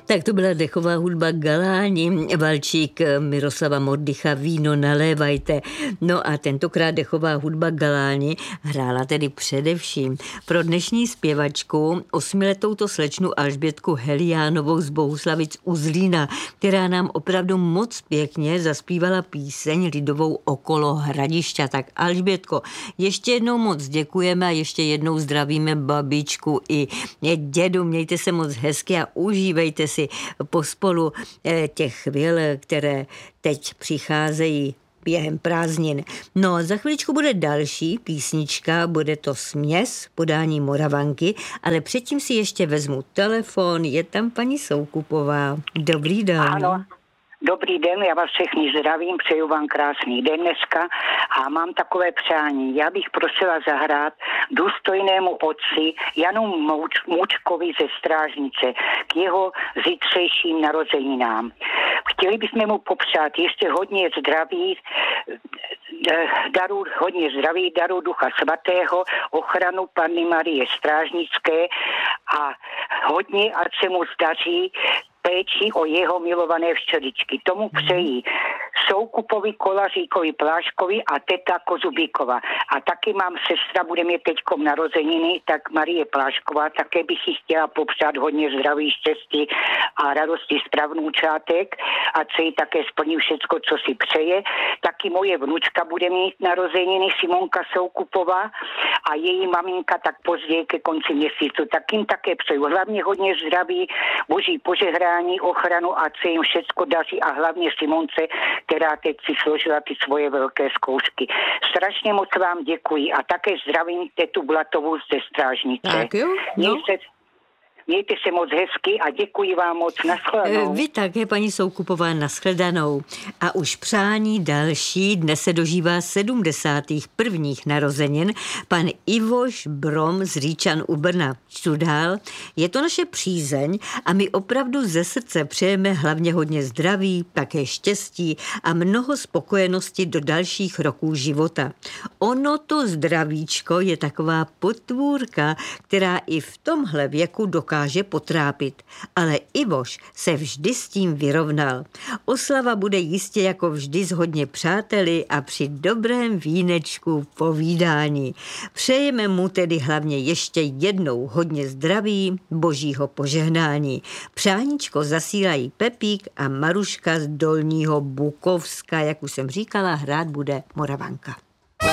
Tak to byla dechová hudba Galáni, valčík Miroslava Mordycha Víno nalévajte. No a tentokrát dechová hudba Galáni hrála tedy především pro dnešní zpěvačku 8letou to slečnu Alžbětku Heliánovou z Bohuslavic u Zlína, která nám opravdu moc pěkně zaspívala píseň lidovou Okolo Hradišťa. Tak Alžbětko, ještě jednou moc děkujeme a ještě jednou zdravíme babičku i dědu. Mějte se moc hezky a užívejte si pospolu těch chvil, které teď přicházejí během prázdnin. No, za chviličku bude další písnička, bude to Směs, podání Moravanky, ale předtím si ještě vezmu telefon, je tam paní Soukupová. Dobrý den. Ano. Dobrý den, já vás všechny zdravím, přeju vám krásný den dneska a mám takové přání. Já bych prosila zahrát důstojnému otci Janu Můčkovi ze Strážnice k jeho zítřejším narozeninám. Chtěli bychom mu popřát ještě hodně zdraví, daru Ducha Svatého, ochranu Panny Marie Strážnické a hodně, ať se mu zdaří péči o jeho milované včeličky. Tomu přejí Soukupovi, Kolaříkovi, Pláškovi a teta Kozubíkova. A taky mám sestra, bude mít teďkom narozeniny, tak Marie Plášková, také bych ji chtěla popřát hodně zdraví, štěstí a radosti z pravnoučátek a se jí také splní všecko, co si přeje. Taky moje vnučka bude mít narozeniny, Simonka Soukupová a její maminka tak později ke konci měsíce. Tak jim také přeju hlavně hodně zdraví, boží požehnání, ochranu a se jim všecko daří a hlavně Simonce, která teď si složila ty svoje velké zkoušky. Strašně moc vám děkuji a také zdravím tetu Blatovu ze Strážnice. Tak jo, no. Mějte se moc hezky a děkuji vám moc. Nashledanou. Vy také, paní Soukupová, nashledanou. A už přání další, dnes se dožívá 71. narozenin, pan Ivoš Brom z Říčan u Brna. Čtu dál. Je to naše přízeň a my opravdu ze srdce přejeme hlavně hodně zdraví, také štěstí a mnoho spokojenosti do dalších roků života. Ono to zdravíčko je taková potvůrka, která i v tomhle věku dokáže potrápit, ale Ivoš se vždy s tím vyrovnal. Oslava bude jistě jako vždy s hodně přáteli a při dobrém vínečku povídání. Přejeme mu tedy hlavně ještě jednou hodně zdraví, božího požehnání. Přáníčko zasílají Pepík a Maruška z Dolního Bukovska, jak už jsem říkala, hrát bude Moravanka.